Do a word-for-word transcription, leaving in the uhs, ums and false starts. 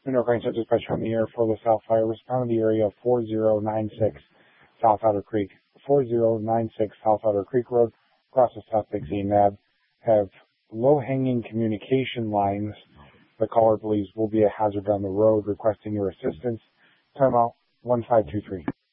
Mineral Crane Dispatch on the air for LaSalle Fire. Respond to the area of four zero nine six South Otter Creek. four zero nine six South Otter Creek Road, across the South Dixie Nab, have low-hanging communication lines. The caller believes will be a hazard down the road, requesting your assistance. Timeout one five two three.